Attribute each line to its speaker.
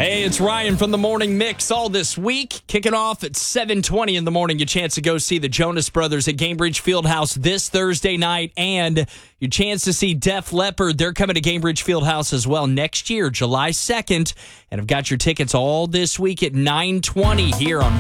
Speaker 1: Hey, it's Ryan from the Morning Mix. All this week, kicking off at 7:20 in the morning. Your chance to go see the Jonas Brothers at Gainbridge Fieldhouse this Thursday night, and your chance to see Def Leppard. They're coming to Gainbridge Fieldhouse as well next year, July 2nd. And I've got your tickets all this week at 9:20 here on